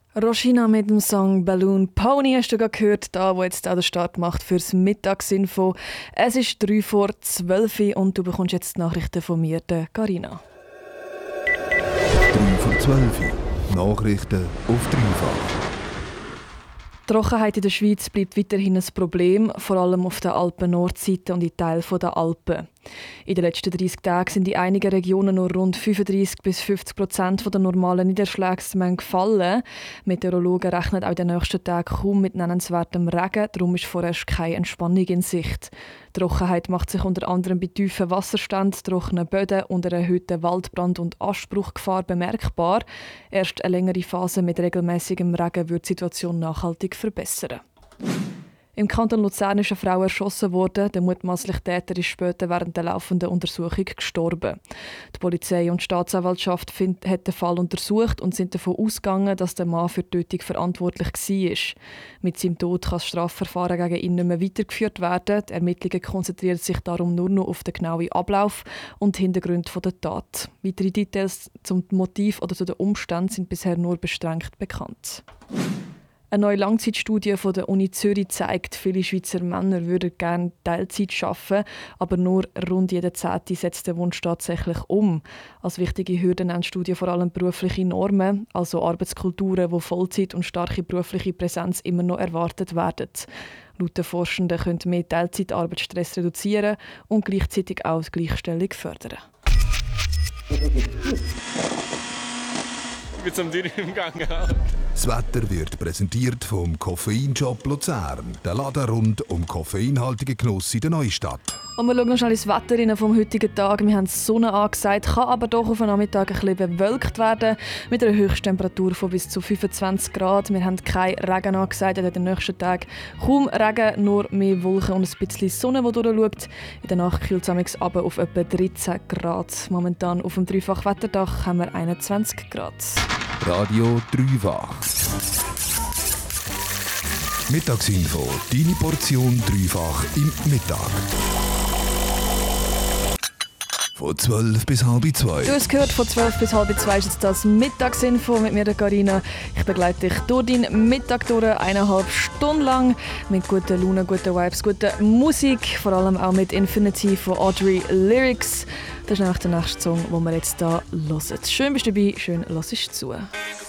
Roshina mit dem Song Balloon Pony hast du gerade gehört, da wo jetzt auch der Start macht fürs Mittagsinfo. Es ist 3:03 und du bekommst jetzt die Nachrichten von mir, der Carina. 3:12 Nachrichten auf Dreifach. Die Trockenheit in der Schweiz bleibt weiterhin ein Problem, vor allem auf der Alpen-Nordseite und in Teilen der Alpen. In den letzten 30 Tagen sind in einigen Regionen nur rund 35-50% der normalen Niederschlagsmenge gefallen. Meteorologen rechnen auch in den nächsten Tagen kaum mit nennenswertem Regen, darum ist vorerst keine Entspannung in Sicht. Die Trockenheit macht sich unter anderem bei tiefen Wasserständen, trockenen Böden und einer erhöhten Waldbrand- und Asbruchgefahr bemerkbar. Erst eine längere Phase mit regelmäßigem Regen wird die Situation nachhaltig verbessern. Im Kanton Luzern ist eine Frau erschossen worden. Der mutmaßliche Täter ist später während der laufenden Untersuchung gestorben. Die Polizei und die Staatsanwaltschaft haben den Fall untersucht und sind davon ausgegangen, dass der Mann für die Tötung verantwortlich war. Mit seinem Tod kann das Strafverfahren gegen ihn nicht mehr weitergeführt werden. Die Ermittlungen konzentrieren sich darum nur noch auf den genauen Ablauf und den Hintergrund der Tat. Weitere Details zum Motiv oder zu den Umständen sind bisher nur beschränkt bekannt. Eine neue Langzeitstudie von der Uni Zürich zeigt, viele Schweizer Männer würden gerne Teilzeit arbeiten, aber nur rund jeder Zehnte setzt den Wunsch tatsächlich um. Als wichtige Hürden nennt die Studie vor allem berufliche Normen, also Arbeitskulturen, wo Vollzeit und starke berufliche Präsenz immer noch erwartet werden. Laut den Forschenden könnte mehr Teilzeitarbeit Stress reduzieren und gleichzeitig auch die Gleichstellung fördern. Ich bin zum Dürren im Gang. Das Wetter wird präsentiert vom Koffeinshop Luzern. Der Laden rund um koffeinhaltigen Genuss in der Neustadt. Und wir schauen noch schnell ins Wetter rein vom heutigen Tag. Wir haben die Sonne angesagt, kann aber doch auf den Nachmittag ein bisschen bewölkt werden, mit einer Höchsttemperatur von bis zu 25 Grad. Wir haben keinen Regen angesagt, in den nächsten Tagen kaum Regen, nur mehr Wolken und ein bisschen Sonne, die durchschaut. In der Nacht kühlt es runter auf etwa 13 Grad. Momentan auf dem Dreifach-Wetterdach haben wir 21 Grad. Radio Dreifach. Mittagsinfo, deine Portion Dreifach im Mittag. Von 12 bis halb 2. Du hast gehört, von 12 bis halb 2 ist jetzt das Mittagsinfo mit mir, der Carina. Ich begleite dich durch deinen Mittag durch, 1,5 Stunden lang, mit guter Laune, guten Vibes, guter Musik, vor allem auch mit Infinity von Audrey Lyrics. Das ist nämlich der nächste Song, den wir jetzt hier hören. Schön bist du dabei, schön hörst du zu.